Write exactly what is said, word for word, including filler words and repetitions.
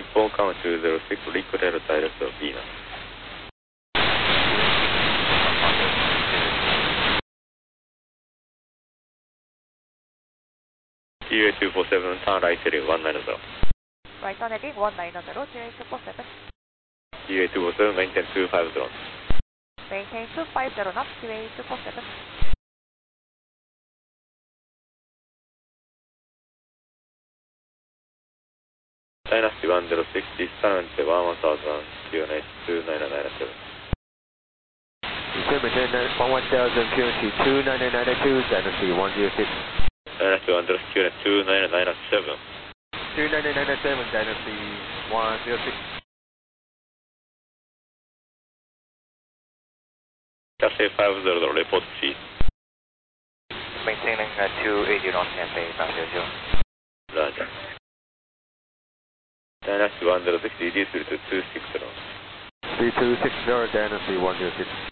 Phone count two zero six, liquid air direct of Venus. T U A two four seven, turn right heading one nine zero. Right turn heading one nine zero, T U A two four seven. T U A two four seven, maintain two five zero. Maintain two five zero knots, T U A two four seven. Dynasty one zero six, distance one one thousand, Q N H two nine nine seven. December one one thousand, Q N H two nine nine two, Dynasty one zero six. Dynasty one zero six, Q N H two nine nine seven. two nine nine seven, Dynasty one zero six. Cathay five zero, report T. Maintaining uh, two eighty knots, Cathay five zero. Roger. Dynasty one zero six, reduce to two six zero. three two six zero, Dynasty one zero six.